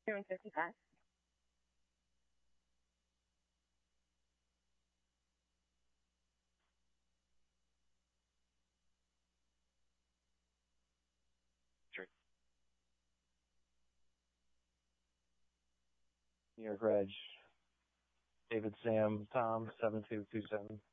55. Sure. New York Reg. David Sam Tom 7227.